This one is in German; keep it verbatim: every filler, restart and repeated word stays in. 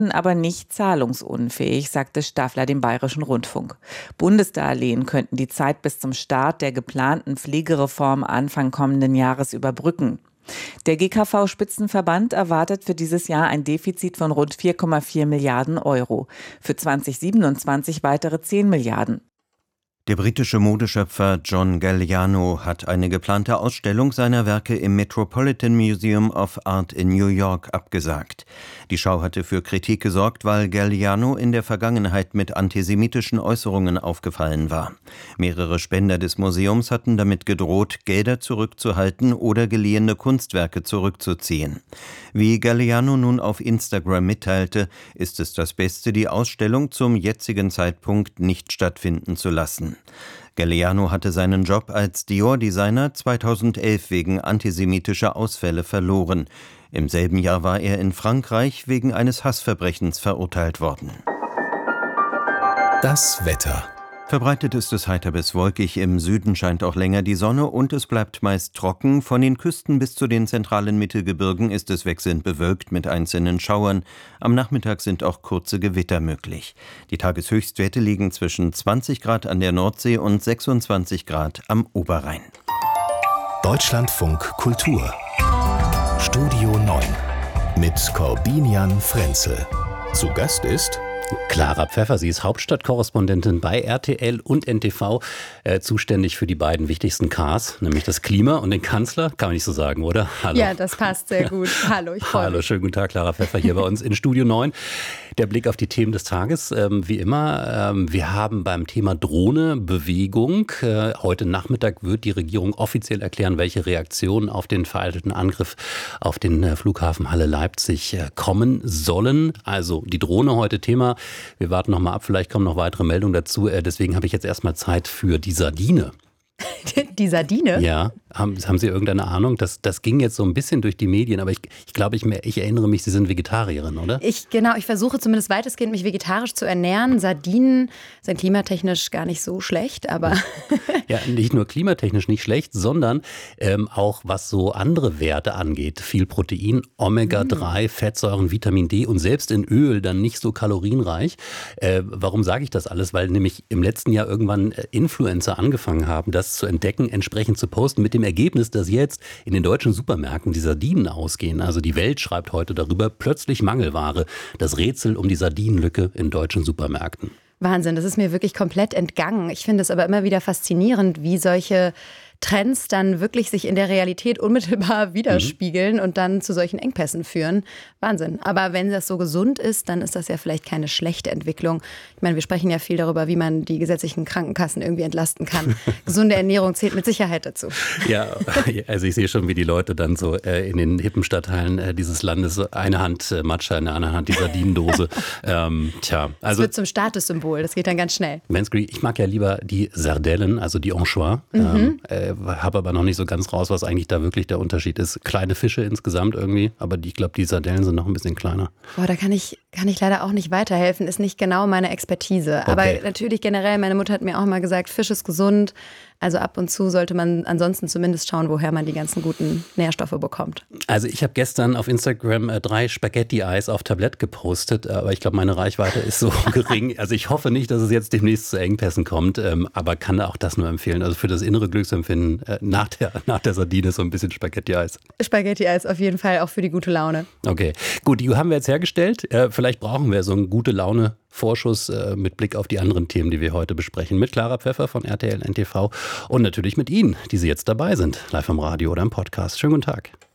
aber nicht zahlungsunfähig, sagte Staffler dem Bayerischen Rundfunk. Bundesdarlehen könnten die Zeit bis zum Start der geplanten Pflegereform Anfang kommenden Jahres überbrücken. Der G K V-Spitzenverband erwartet für dieses Jahr ein Defizit von rund vier Komma vier Milliarden Euro, für zwanzig siebenundzwanzig weitere zehn Milliarden. Der britische Modeschöpfer John Galliano hat eine geplante Ausstellung seiner Werke im Metropolitan Museum of Art in New York abgesagt. Die Schau hatte für Kritik gesorgt, weil Galliano in der Vergangenheit mit antisemitischen Äußerungen aufgefallen war. Mehrere Spender des Museums hatten damit gedroht, Gelder zurückzuhalten oder geliehene Kunstwerke zurückzuziehen. Wie Galliano nun auf Instagram mitteilte, ist es das Beste, die Ausstellung zum jetzigen Zeitpunkt nicht stattfinden zu lassen. Galliano hatte seinen Job als Dior-Designer zweitausendelf wegen antisemitischer Ausfälle verloren. Im selben Jahr war er in Frankreich wegen eines Hassverbrechens verurteilt worden. Das Wetter. Verbreitet ist es heiter bis wolkig, im Süden scheint auch länger die Sonne und es bleibt meist trocken. Von den Küsten bis zu den zentralen Mittelgebirgen ist es wechselnd bewölkt mit einzelnen Schauern. Am Nachmittag sind auch kurze Gewitter möglich. Die Tageshöchstwerte liegen zwischen zwanzig Grad an der Nordsee und sechsundzwanzig Grad am Oberrhein. Deutschlandfunk Kultur. Studio neun mit Corbinian Frenzel. Zu Gast ist Clara Pfeffer, sie ist Hauptstadtkorrespondentin bei R T L und N T V, äh, zuständig für die beiden wichtigsten Ks, nämlich das Klima und den Kanzler. Kann man nicht so sagen, oder? Hallo. Ja, das passt sehr gut. Hallo, ich freue mich. Hallo, schönen guten Tag, Clara Pfeffer hier bei uns in Studio neun. Der Blick auf die Themen des Tages, ähm, wie immer. Ähm, wir haben beim Thema Drohne Bewegung. Äh, heute Nachmittag wird die Regierung offiziell erklären, welche Reaktionen auf den vereitelten Angriff auf den äh, Flughafen Halle-Leipzig äh, kommen sollen. Also die Drohne heute Thema. Wir warten noch mal ab, vielleicht kommen noch weitere Meldungen dazu. Äh, deswegen habe ich jetzt erstmal Zeit für die Sardine. Die Sardine? Ja, haben, haben Sie irgendeine Ahnung? Das, das ging jetzt so ein bisschen durch die Medien, aber ich, ich glaube, ich, ich erinnere mich, Sie sind Vegetarierin, oder? Ich, genau, ich versuche zumindest weitestgehend, mich vegetarisch zu ernähren. Sardinen sind klimatechnisch gar nicht so schlecht, aber... Ja, nicht nur klimatechnisch nicht schlecht, sondern ähm, auch was so andere Werte angeht. Viel Protein, Omega drei, mm. Fettsäuren, Vitamin D und selbst in Öl dann nicht so kalorienreich. Äh, warum sage ich das alles? Weil nämlich im letzten Jahr irgendwann Influencer angefangen haben, das zu entdecken, entsprechend zu posten, mit dem Ergebnis, dass jetzt in den deutschen Supermärkten die Sardinen ausgehen. Also die Welt schreibt heute darüber, plötzlich Mangelware. Das Rätsel um die Sardinenlücke in deutschen Supermärkten. Wahnsinn, das ist mir wirklich komplett entgangen. Ich finde es aber immer wieder faszinierend, wie solche Trends dann wirklich sich in der Realität unmittelbar widerspiegeln mhm. und dann zu solchen Engpässen führen. Wahnsinn. Aber wenn das so gesund ist, dann ist das ja vielleicht keine schlechte Entwicklung. Ich meine, wir sprechen ja viel darüber, wie man die gesetzlichen Krankenkassen irgendwie entlasten kann. Gesunde Ernährung zählt mit Sicherheit dazu. Ja, also ich sehe schon, wie die Leute dann so äh, in den hippen Stadtteilen äh, dieses Landes eine Hand äh, Matcha, in der anderen Hand die Sardinendose. ähm, tja, also, das wird zum Statussymbol, das geht dann ganz schnell. Mansgry, ich mag ja lieber die Sardellen, also die Anchois. Mhm. Ähm, äh, habe aber noch nicht so ganz raus, was eigentlich da wirklich der Unterschied ist. Kleine Fische insgesamt irgendwie, aber die, ich glaube, die Sardellen sind noch ein bisschen kleiner. Boah, da kann ich, kann ich leider auch nicht weiterhelfen, ist nicht genau meine Expertise. Okay. Aber natürlich generell, meine Mutter hat mir auch mal gesagt, Fisch ist gesund. Also ab und zu sollte man ansonsten zumindest schauen, woher man die ganzen guten Nährstoffe bekommt. Also ich habe gestern auf Instagram äh, drei Spaghetti-Eis auf Tablett gepostet, aber ich glaube, meine Reichweite ist so gering. Also ich hoffe nicht, dass es jetzt demnächst zu Engpässen kommt, ähm, aber kann auch das nur empfehlen. Also für das innere Glücksempfinden äh, nach, der, nach der Sardine so ein bisschen Spaghetti-Eis. Spaghetti-Eis auf jeden Fall, auch für die gute Laune. Okay, gut, die haben wir jetzt hergestellt. Äh, vielleicht brauchen wir so eine gute Laune Vorschuss äh, mit Blick auf die anderen Themen, die wir heute besprechen. Mit Clara Pfeffer von R T L N T V und natürlich mit Ihnen, die Sie jetzt dabei sind, live am Radio oder im Podcast. Schönen guten Tag.